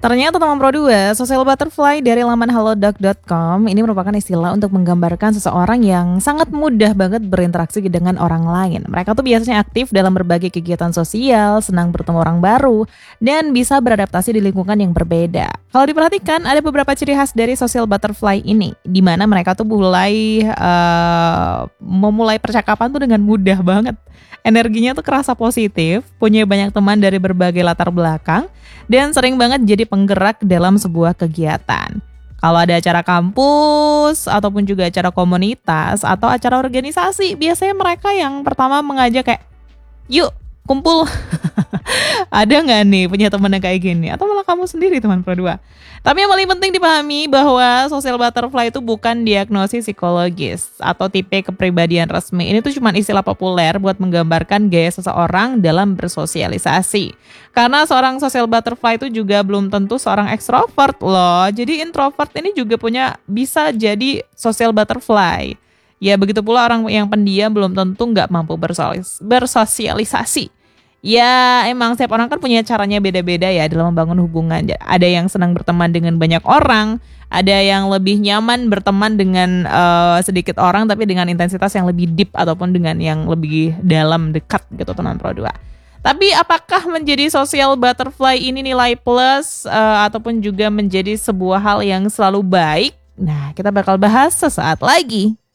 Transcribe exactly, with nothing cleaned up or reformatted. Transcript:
Ternyata teman Pro dua, social butterfly dari laman halodoc dot com ini merupakan istilah untuk menggambarkan seseorang yang sangat mudah banget berinteraksi dengan orang lain. Mereka tuh biasanya aktif dalam berbagai kegiatan sosial, senang bertemu orang baru, dan bisa beradaptasi di lingkungan yang berbeda. Kalau diperhatikan, ada beberapa ciri khas dari social butterfly ini, di mana mereka tuh mulai uh, memulai percakapan tuh dengan mudah banget. Energinya tuh kerasa positif, punya banyak teman dari berbagai latar belakang, dan sering banget jadi penggerak dalam sebuah kegiatan. Kalau ada acara kampus, ataupun juga acara komunitas, atau acara organisasi, biasanya mereka yang pertama mengajak kayak, yuk kumpul. Ada nggak nih punya teman yang kayak gini? Atau malah kamu sendiri teman Pro dua? Tapi yang paling penting dipahami bahwa social butterfly itu bukan diagnosis psikologis atau tipe kepribadian resmi. Ini tuh cuma istilah populer buat menggambarkan gaya seseorang dalam bersosialisasi. Karena seorang social butterfly itu juga belum tentu seorang ekstrovert loh. Jadi introvert ini juga punya bisa jadi social butterfly. Ya begitu pula orang yang pendiam belum tentu nggak mampu bersosialisasi. Ya emang setiap orang kan punya caranya beda-beda ya dalam membangun hubungan. Ada yang senang berteman dengan banyak orang, ada yang lebih nyaman berteman dengan uh, sedikit orang tapi dengan intensitas yang lebih deep ataupun dengan yang lebih dalam dekat gitu teman Pro dua. Tapi apakah menjadi social butterfly ini nilai plus uh, ataupun juga menjadi sebuah hal yang selalu baik? Nah kita bakal bahas sesaat lagi.